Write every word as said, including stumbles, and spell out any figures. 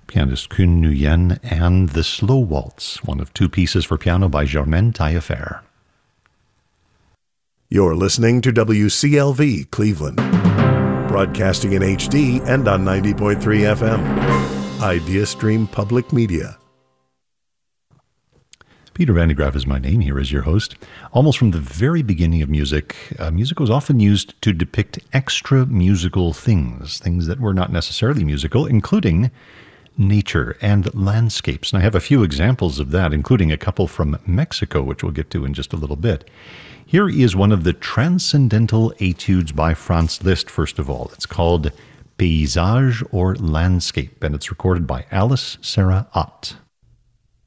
pianist Kun Nguyen, and The Slow Waltz, one of two pieces for piano by Germaine Taillefer. You're listening to W C L V Cleveland, broadcasting in H D and on ninety point three F M. IdeaStream Public Media. Peter Van de Graaff is my name. Here is your host. Almost from the very beginning of music, uh, music was often used to depict extra musical things, things that were not necessarily musical, including nature and landscapes. And I have a few examples of that, including a couple from Mexico, which we'll get to in just a little bit. Here is one of the transcendental etudes by Franz Liszt, first of all. It's called Paysage or Landscape, and it's recorded by Alice Sarah Ott.